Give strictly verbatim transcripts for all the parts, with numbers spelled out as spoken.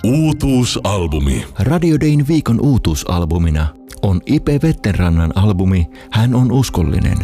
Uutuusalbumi. Radio Dayn viikon uutuusalbumina on Ipe Vettenrannan albumi Hän on uskollinen.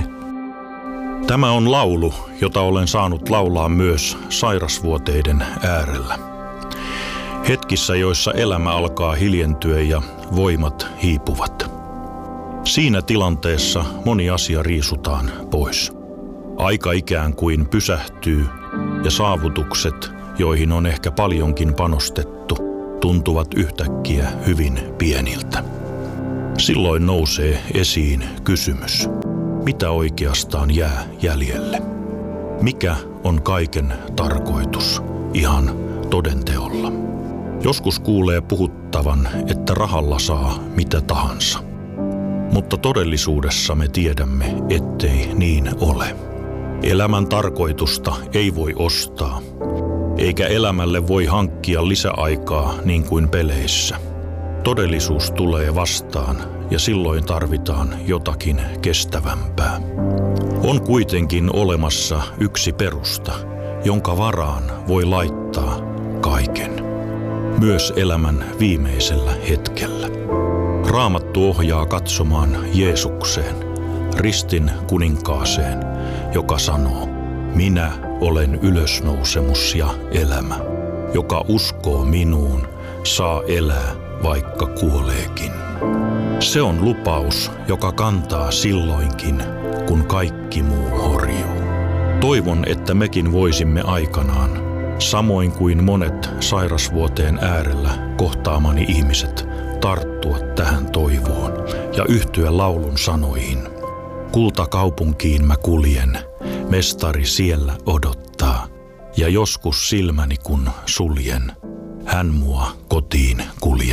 Tämä on laulu, jota olen saanut laulaa myös sairasvuoteiden äärellä. Hetkissä, joissa elämä alkaa hiljentyä ja voimat hiipuvat. Siinä tilanteessa moni asia riisutaan pois. Aika ikään kuin pysähtyy ja saavutukset, joihin on ehkä paljonkin panostettu, tuntuvat yhtäkkiä hyvin pieniltä. Silloin nousee esiin kysymys, mitä oikeastaan jää jäljelle? Mikä on kaiken tarkoitus ihan todenteolla? Joskus kuulee puhuttavan, että rahalla saa mitä tahansa. Mutta todellisuudessa me tiedämme, ettei niin ole. Elämän tarkoitusta ei voi ostaa, eikä elämälle voi hankkia lisäaikaa niin kuin peleissä. Todellisuus tulee vastaan ja silloin tarvitaan jotakin kestävämpää. On kuitenkin olemassa yksi perusta, jonka varaan voi laittaa kaiken. Myös elämän viimeisellä hetkellä. Raamattu ohjaa katsomaan Jeesukseen, ristin kuninkaaseen, joka sanoo, minä olen ylösnousemus ja elämä. Joka uskoo minuun, saa elää, vaikka kuoleekin. Se on lupaus, joka kantaa silloinkin, kun kaikki muu horjuu. Toivon, että mekin voisimme aikanaan, samoin kuin monet sairasvuoteen äärellä kohtaamani ihmiset, tarttua tähän toivoon ja yhtyä laulun sanoihin. Kultakaupunkiin mä kuljen, mestari siellä odottaa, ja joskus silmäni kun suljen, hän mua kotiin kuljettaa.